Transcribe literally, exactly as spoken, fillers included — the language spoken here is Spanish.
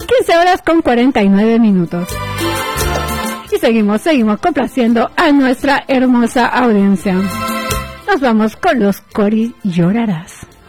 quince horas con cuarenta y nueve minutos. Y seguimos, seguimos complaciendo a nuestra hermosa audiencia. Nos vamos con los Cori Llorarás.